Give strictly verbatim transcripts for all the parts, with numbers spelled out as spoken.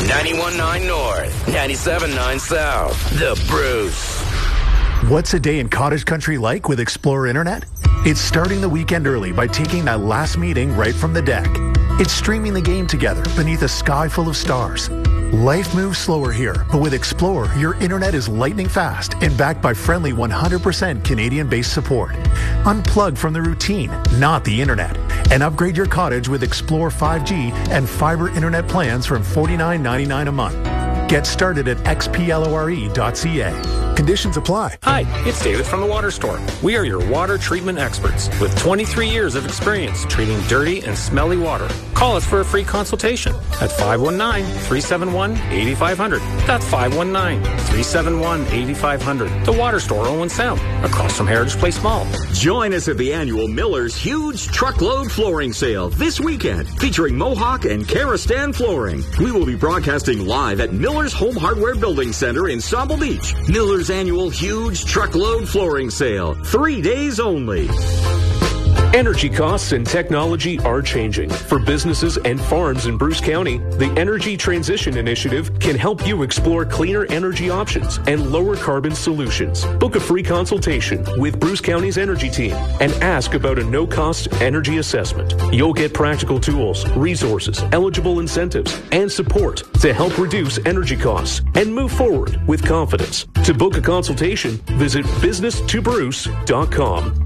ninety-one point nine North, ninety-seven point nine South. The Bruce. What's a day in cottage country like with Explorer Internet? It's starting the weekend early by taking that last meeting right from the deck. It's streaming the game together beneath a sky full of stars. Life moves slower here, but with Explorer, your internet is lightning fast and backed by friendly one hundred percent Canadian-based support. Unplug from the routine, not the internet, and upgrade your cottage with Explorer five G and fiber internet plans from forty-nine ninety-nine a month. Get started at x p lore dot c a. Conditions apply. Hi, it's David from the Water Store. We are your water treatment experts with twenty-three years of experience treating dirty and smelly water. Call us for a free consultation at five one nine, three seven one, eight five zero zero. That's five one nine, three seven one, eight five zero zero. The Water Store, Owen Sound, across from Heritage Place Mall. Join us at the annual Miller's Huge Truckload Flooring Sale this weekend, featuring Mohawk and Karastan Flooring. We will be broadcasting live at Miller's Home Hardware Building Center in Sauble Beach. Miller's annual Huge Truckload Flooring Sale, three days only. Energy costs and technology are changing. For businesses and farms in Bruce County, the Energy Transition Initiative can help you explore cleaner energy options and lower carbon solutions. Book a free consultation with Bruce County's energy team and ask about a no-cost energy assessment. You'll get practical tools, resources, eligible incentives, and support to help reduce energy costs and move forward with confidence. To book a consultation, visit business to bruce dot com.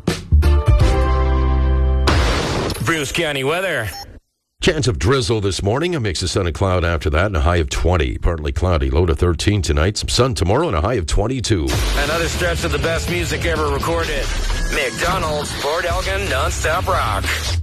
Bruce County weather. Chance of drizzle this morning, a mix of sun and cloud after that, and a high of twenty. Partly cloudy, low to thirteen tonight. Some sun tomorrow and a high of twenty-two. Another stretch of the best music ever recorded. McDonald's, Fort Elgin, non-stop rock.